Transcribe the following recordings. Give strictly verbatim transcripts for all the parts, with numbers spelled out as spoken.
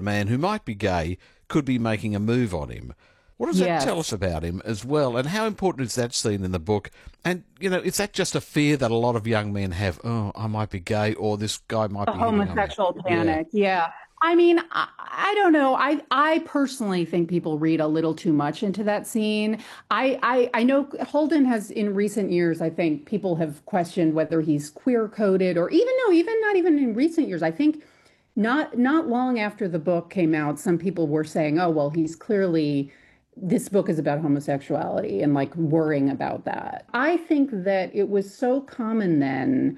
man who might be gay could be making a move on him. What does Yes. that tell us about him as well? And how important is that scene in the book? And, you know, is that just a fear that a lot of young men have? Oh, I might be gay, or this guy might The be hitting on me. homosexual Yeah. panic. Yeah. I mean, I, I don't know. I I personally think people read a little too much into that scene. I, I I know Holden has in recent years, I think people have questioned whether he's queer coded or even no, even not even in recent years. I think not not long after the book came out, some people were saying, "Oh, well, he's clearly this book is about homosexuality," and like worrying about that. I think that it was so common then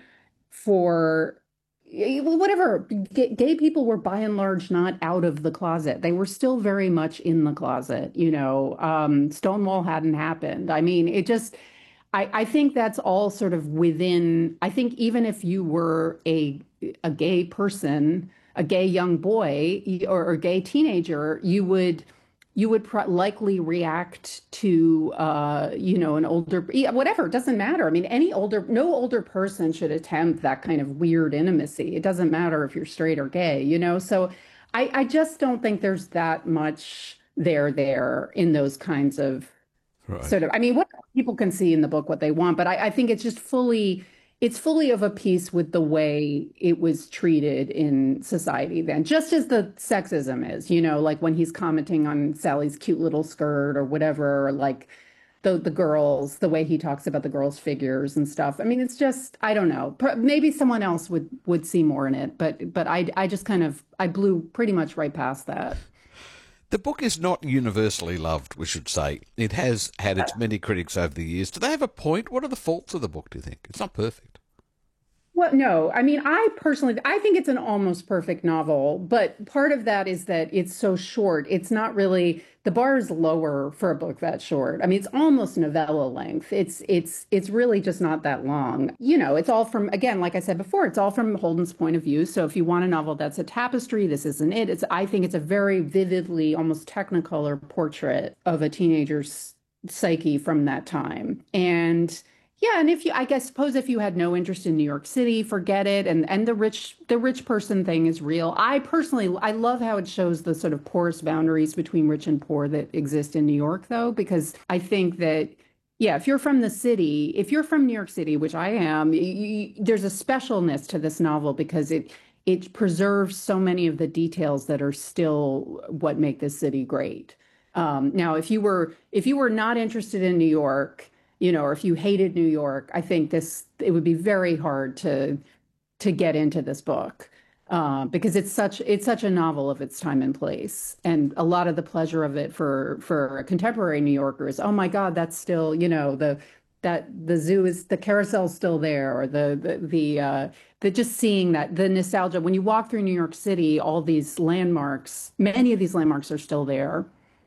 for whatever gay, gay people were by and large not out of the closet. They were still very much in the closet. You know, um, Stonewall hadn't happened. I mean, it just. I, I think that's all sort of within. I think even if you were a a gay person, a gay young boy or, or gay teenager, you would you would pro- likely react to, uh, you know, an older, yeah, whatever, it doesn't matter. I mean, any older, no older person should attempt that kind of weird intimacy. It doesn't matter if you're straight or gay, you know? So I, I just don't think there's that much there, there in those kinds of Right. sort of, I mean, what people can see in the book what they want, but I, I think it's just fully, it's fully of a piece with the way it was treated in society then, just as the sexism is, you know, like when he's commenting on Sally's cute little skirt or whatever, or like the the girls, the way he talks about the girls' figures and stuff. I mean, it's just, I don't know. Per- Maybe someone else would would see more in it, but but I I just kind of I blew pretty much right past that. The book is not universally loved, we should say. It has had its many critics over the years. Do they have a point? What are the faults of the book, do you think? It's not perfect. Well, no, I mean, I personally, I think it's an almost perfect novel, but part of that is that it's so short. It's not really, the bar is lower for a book that short. I mean, it's almost novella length. It's, it's, it's really just not that long. You know, it's all from, again, like I said before, it's all from Holden's point of view. So if you want a novel that's a tapestry, this isn't it. It's, I think it's a very vividly, almost technicolor portrait of a teenager's psyche from that time. And yeah, and if you, I guess, suppose if you had no interest in New York City, forget it. And and the rich, the rich person thing is real. I personally, I love how it shows the sort of porous boundaries between rich and poor that exist in New York, though, because I think that, yeah, if you're from the city, if you're from New York City, which I am, y y there's a specialness to this novel because it it preserves so many of the details that are still what make this city great. Um, now, if you were if you were not interested in New York, you know, or if you hated New York, I think this it would be very hard to to get into this book uh, because it's such it's such a novel of its time and place, and a lot of the pleasure of it for for a contemporary New Yorker is, oh my God, that's still, you know, the that the zoo is the carousel's still there, or the the the, uh, the just seeing that the nostalgia when you walk through New York City, all these landmarks, many of these landmarks are still there.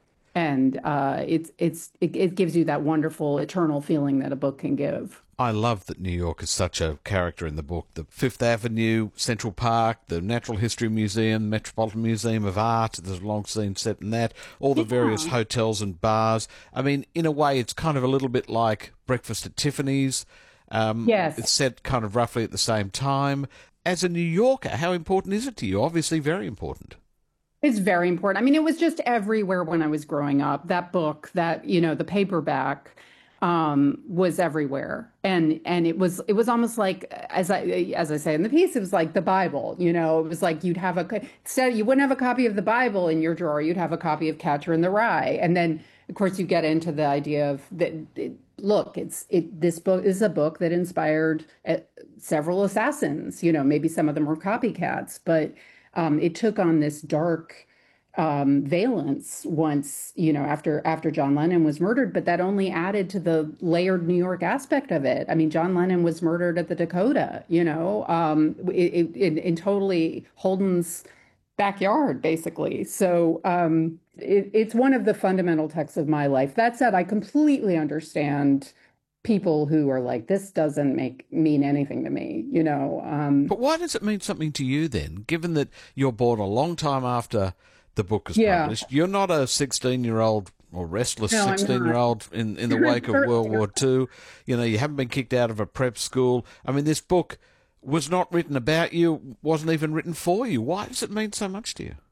And uh, it's it's it, it gives you that wonderful eternal feeling that a book can give. I love that New York is such a character in the book. The Fifth Avenue, Central Park, the Natural History Museum, Metropolitan Museum of Art, there's a long scene set in that, all the Yeah. various hotels and bars. I mean, in a way, it's kind of a little bit like Breakfast at Tiffany's. Um, Yes. It's set kind of roughly at the same time. As a New Yorker, how important is it to you? Obviously very important. It's very important. I mean, it was just everywhere when I was growing up. That book, that, you know, the paperback um, was everywhere. And and it was it was almost like, as I as I say in the piece, it was like the Bible, you know, it was like you'd have a co- instead you wouldn't have a copy of the Bible in your drawer, you'd have a copy of Catcher in the Rye. And then of course you get into the idea of that it, look, it's it this book is a book that inspired uh, several assassins, you know, maybe some of them were copycats, but um, it took on this dark um, valence once, you know, after after John Lennon was murdered, but that only added to the layered New York aspect of it. I mean, John Lennon was murdered at the Dakota, you know, um, it, it, in totally Holden's backyard, basically. So um, it, it's one of the fundamental texts of my life. That said, I completely understand people who are like, this doesn't make mean anything to me, you know. Um, But why does it mean something to you then, given that you're born a long time after the book is Yeah. published? You're not a sixteen-year-old or restless No, I'm not. sixteen-year-old in, in the wake of World War Two. You know, you haven't been kicked out of a prep school. I mean, this book was not written about you, wasn't even written for you. Why does it mean so much to you?